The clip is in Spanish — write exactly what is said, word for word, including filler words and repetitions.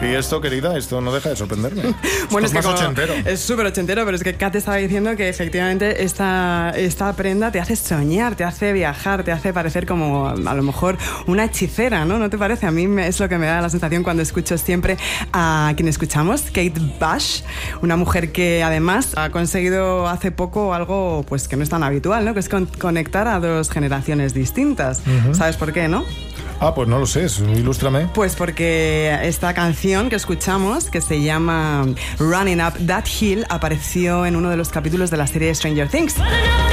Y esto, querida, esto no deja de sorprenderme. Bueno, esto es, es más que ochentero. Es súper ochentero, pero es que Kat te estaba diciendo que efectivamente esta, esta prenda te hace soñar, te hace viajar, te hace parecer como a lo mejor una hechicera, ¿no? ¿No te parece? A mí me, es lo que me da la sensación cuando escucho siempre a quien escuchamos, Kate Bush, una mujer que además ha conseguido hace poco algo pues que no es tan habitual, ¿no? Que es con, conectar a dos generaciones distintas. Uh-huh. ¿Sabes por qué, no? Ah, pues no lo sé, ilústrame. Pues porque esta canción que escuchamos, que se llama Running Up That Hill, apareció en uno de los capítulos de la serie Stranger Things.